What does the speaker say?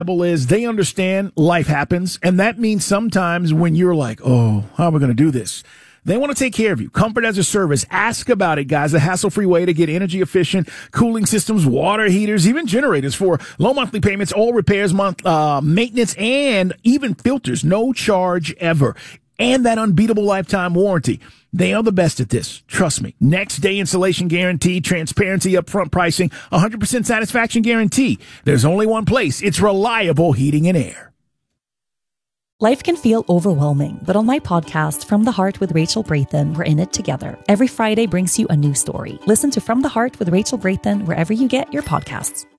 Is they understand life happens, and that means sometimes when you're like, oh, how are we going to do this? They want to take care of you. Comfort as a service. Ask about it, guys. A hassle-free way to get energy-efficient cooling systems, water heaters, even generators for low monthly payments, all repairs, maintenance, and even filters. No charge ever. And that unbeatable lifetime warranty. They are the best at this. Trust me. Next day installation guarantee, transparency, upfront pricing, 100% satisfaction guarantee. There's only one place. It's Reliable Heating and Air. Life can feel overwhelming, but on my podcast, From the Heart with Rachel Brathen, we're in it together. Every Friday brings you a new story. Listen to From the Heart with Rachel Brathen wherever you get your podcasts.